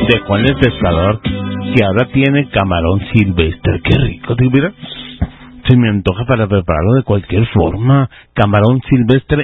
de Juan el Pescador, que ahora tiene camarón silvestre. Qué rico, tío, mira. Se me antoja para prepararlo de cualquier forma. Camarón silvestre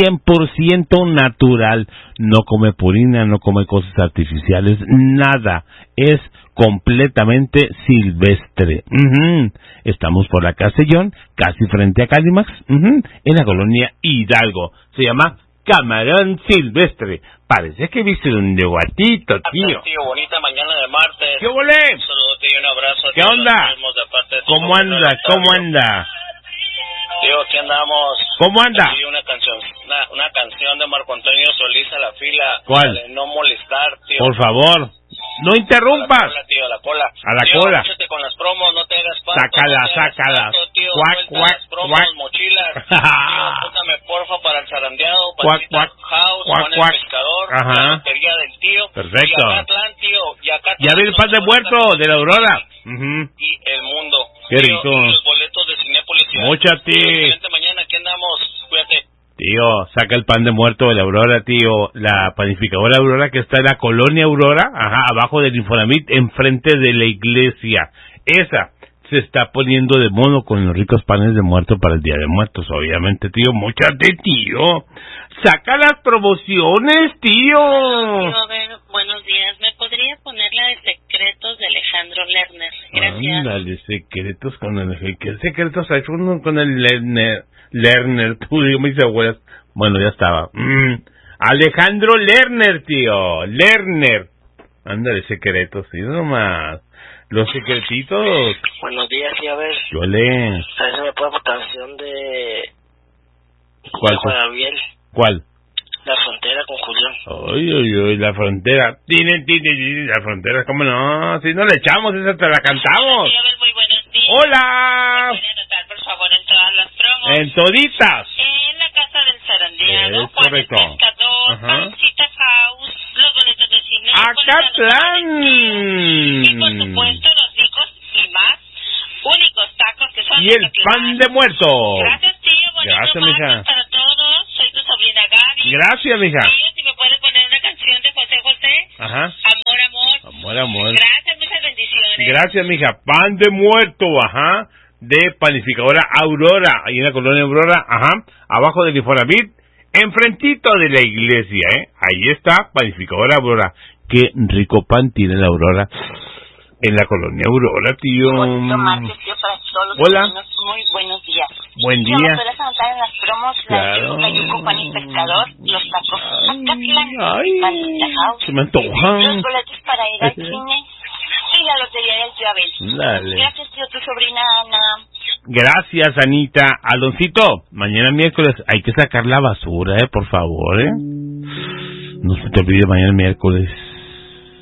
100% natural. No come purina, no come cosas artificiales, nada. Es completamente silvestre. Estamos por la Castellón, casi frente a Calimax, en la colonia Hidalgo. Se llama camarón silvestre. Parece que viste un neguatito, tío. Tío, bonita mañana de martes. ¿Qué volé? Un saludote y un abrazo. ¿Qué onda? ¿Cómo anda? ¿Cómo anda? Tío, aquí andamos. ¿Cómo anda? Aquí una canción de Marco Antonio Solís a la fila. ¿Cuál? De no molestar, tío. Por favor, no interrumpas. A la cola, tío, a la cola. A la tío, cola. Échate con las promos, no te hagas pato. Sácala. Cuac, promos, mochilas. Tío, apúntame porfa para el zarandeado, para el House, Juan el Pescador, la lotería del tío. Perfecto. Y Acatlán, tío. Ya vi el pan de muerto de la Aurora. Y el mundo. Qué tío, rico. Y los boletos de Cinépolis. Móchate. Excelente mañana, aquí andamos. Cuídate. Tío, saca el pan de muerto de la Aurora, tío. La panificadora Aurora que está en la colonia Aurora, abajo del Infonavit, enfrente de la iglesia. Esa se está poniendo de mono con los ricos panes de muerto para el Día de Muertos, obviamente, tío. Móchate, tío. Saca las promociones, tío. A ver, buenos días. ¿Me podría poner la de Secretos de Alejandro Lerner? Gracias. Ándale, secretos con el... ¿Qué secretos hay con el Lerner? Tú, digo, mis abuelas. Bueno, ya estaba. Alejandro Lerner, tío. Lerner. Ándale, secretos, sí, nomás. Los secretitos. Buenos días, sí, a ver. Yo le... A ver si me puedo poner canción de... ¿Cuál? Juan Gabriel. ¿Cuál? La Frontera con Julián. Ay, la Frontera. La Frontera, ¿cómo no? Si no le echamos, esa te la cantamos. Sí, a ver, muy buenos días. ¡Hola! ¿Me pueden anotar, por favor, en todas las promos? En toditas. En la casa del zarandeado, Es Juan correcto. el Pescador, Pancita House, los boletos de cine. ¡Acatlán! Y por supuesto, los ricos y más únicos tacos que son Y de el Acatlán. pan de muerto. Gracias, tío. Gracias, Bonito mija. martes para todos. Soy tu sobrina Gaby. Gracias, mija. Tío, si me puedes poner una canción de José José. Ajá. Amor. Gracias, muchas bendiciones. Gracias, mija. Pan de muerto, de panificadora Aurora, ahí en la colonia Aurora, abajo del Infonavit, enfrentito de la iglesia, Ahí está, panificadora Aurora. Qué rico pan tiene la Aurora en la colonia Aurora, tío. Bonito martes, tío, para todos los Hola. vecinos. Muy buenos días. Buen Tío, día. ¿me puedes anotar en las promos? Claro. La yuca, pan y pescador, los tacos Acatlán, Ay, Pancita House, se me antojan. los boletos para ir al cine y la lotería del tío Abel. Dale. Gracias, tío, tu sobrina Ana. Gracias, Anita. Aloncito, mañana miércoles hay que sacar la basura, por favor, No se te olvide mañana miércoles.